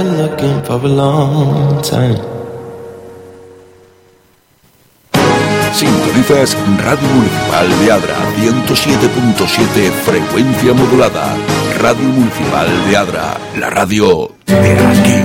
looking for a long time. Sintonizas Radio Municipal de Adra, 107.7 frecuencia modulada. Radio Municipal de Adra, la radio de aquí.